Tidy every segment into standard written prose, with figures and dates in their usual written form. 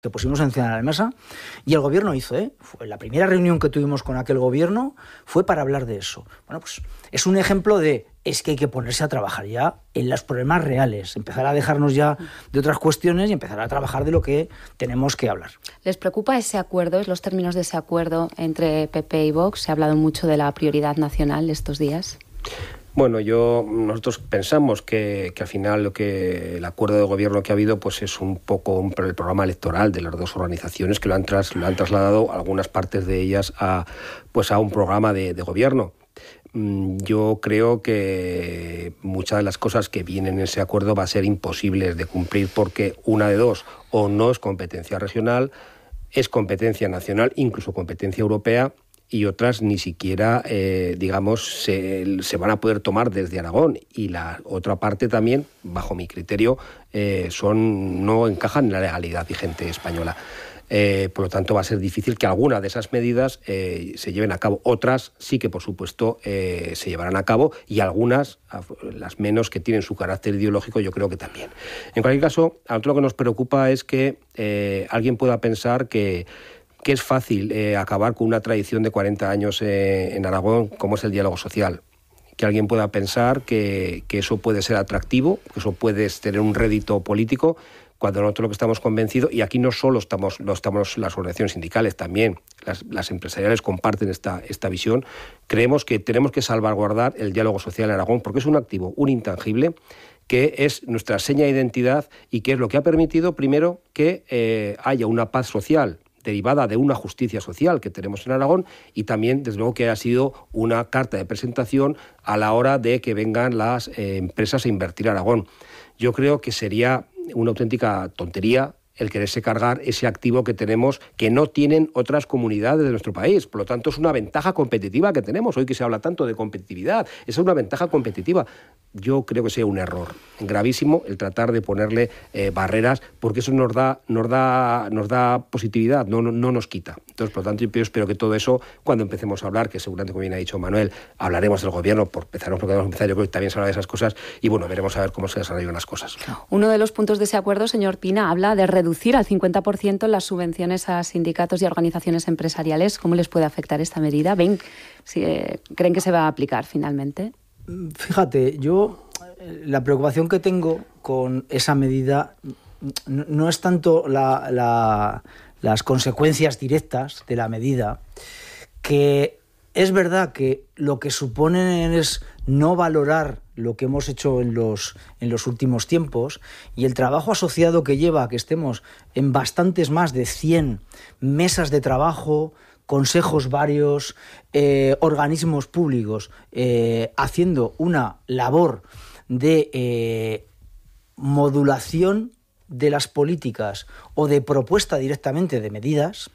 que pusimos encima de la mesa, y el gobierno hizo, fue la primera reunión que tuvimos con aquel gobierno fue para hablar de eso. Bueno, pues es un ejemplo de, es que hay que ponerse a trabajar ya en los problemas reales, empezar a dejarnos ya de otras cuestiones y empezar a trabajar de lo que tenemos que hablar. ¿Les preocupa ese acuerdo, los términos de ese acuerdo entre PP y Vox? Se ha hablado mucho de la prioridad nacional estos días. Bueno, nosotros pensamos que al final el acuerdo de gobierno que ha habido pues es un poco el programa electoral de las dos organizaciones que lo han trasladado algunas partes de ellas a un programa de gobierno. Yo creo que muchas de las cosas que vienen en ese acuerdo va a ser imposibles de cumplir porque una de dos, o no es competencia regional, es competencia nacional, incluso competencia europea, y otras ni siquiera, se van a poder tomar desde Aragón. Y la otra parte también, bajo mi criterio, no encajan en la legalidad vigente española. Por lo tanto, va a ser difícil que alguna de esas medidas se lleven a cabo. Otras sí que, por supuesto, se llevarán a cabo, y algunas, las menos que tienen su carácter ideológico, yo creo que también. En cualquier caso, a nosotros lo que nos preocupa es que alguien pueda pensar que es fácil acabar con una tradición de 40 años en Aragón, como es el diálogo social. Que alguien pueda pensar que eso puede ser atractivo, que eso puede tener un rédito político, cuando nosotros lo que estamos convencidos, y aquí no solo estamos las organizaciones sindicales, también las empresariales comparten esta visión, creemos que tenemos que salvaguardar el diálogo social en Aragón, porque es un activo, un intangible, que es nuestra seña de identidad y que es lo que ha permitido, primero, que haya una paz social derivada de una justicia social que tenemos en Aragón, y también, desde luego, que ha sido una carta de presentación a la hora de que vengan las empresas a invertir en Aragón. Yo creo que sería una auténtica tontería el quererse cargar ese activo que tenemos, que no tienen otras comunidades de nuestro país. Por lo tanto, es una ventaja competitiva que tenemos. Hoy que se habla tanto de competitividad, es una ventaja competitiva. Yo creo que sería un error gravísimo el tratar de ponerle barreras, porque eso nos da positividad, no nos quita. Entonces, por lo tanto, yo espero que todo eso, cuando empecemos a hablar, que seguramente, como bien ha dicho Manuel, hablaremos del gobierno, empezaremos porque vamos a empezar, yo creo que también se habla de esas cosas, y bueno, veremos a ver cómo se desarrollan las cosas. Uno de los puntos de ese acuerdo, señor Pina, habla de reducir al 50% las subvenciones a sindicatos y organizaciones empresariales. ¿Cómo les puede afectar esta medida? ¿Creen que se va a aplicar finalmente? Fíjate, yo la preocupación que tengo con esa medida no es tanto las consecuencias directas de la medida, que es verdad que lo que suponen es no valorar lo que hemos hecho en los últimos tiempos, y el trabajo asociado que lleva a que estemos en bastantes más de 100 mesas de trabajo, consejos varios, organismos públicos, haciendo una labor de modulación de las políticas o de propuesta directamente de medidas,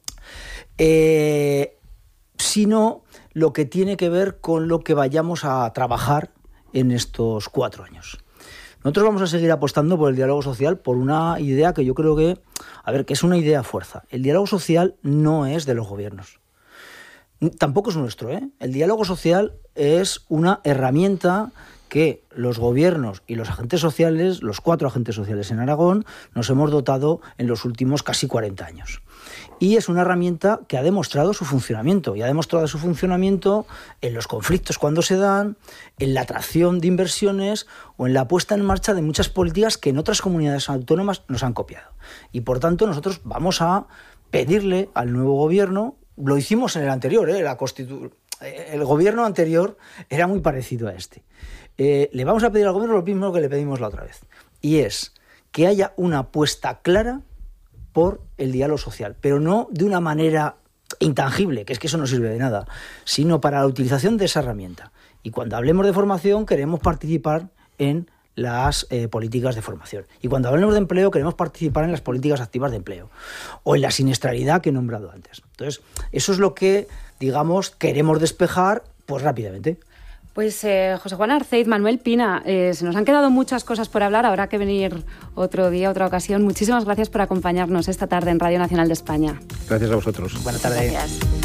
sino lo que tiene que ver con lo que vayamos a trabajar en estos 4 años. Nosotros vamos a seguir apostando por el diálogo social, por una idea que yo creo que es una idea fuerza. El diálogo social no es de los gobiernos. Tampoco es nuestro, El diálogo social es una herramienta que los gobiernos y los agentes sociales, los 4 agentes sociales en Aragón, nos hemos dotado en los últimos casi 40 años. Y es una herramienta que ha demostrado su funcionamiento, y ha demostrado su funcionamiento en los conflictos cuando se dan, en la atracción de inversiones o en la puesta en marcha de muchas políticas que en otras comunidades autónomas nos han copiado. Y por tanto nosotros vamos a pedirle al nuevo gobierno, lo hicimos en el anterior, el gobierno anterior era muy parecido a este. Le vamos a pedir al gobierno lo mismo que le pedimos la otra vez, y es que haya una apuesta clara por el diálogo social, pero no de una manera intangible, que es que eso no sirve de nada, sino para la utilización de esa herramienta. Y cuando hablemos de formación, queremos participar en las políticas de formación. Y cuando hablemos de empleo, queremos participar en las políticas activas de empleo, o en la siniestralidad que he nombrado antes. Entonces, eso es lo que, queremos despejar, pues rápidamente. Pues José Juan Arceiz, Manuel Pina, se nos han quedado muchas cosas por hablar, habrá que venir otro día, otra ocasión. Muchísimas gracias por acompañarnos esta tarde en Radio Nacional de España. Gracias a vosotros. Buenas tardes. Gracias.